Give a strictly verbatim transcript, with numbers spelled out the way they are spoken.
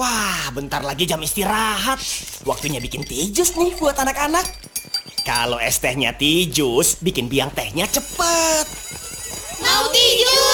Wah, bentar lagi jam istirahat. Waktunya bikin tijus nih buat anak-anak. Kalau es tehnya tijus, bikin biang tehnya cepet. Mau tijus!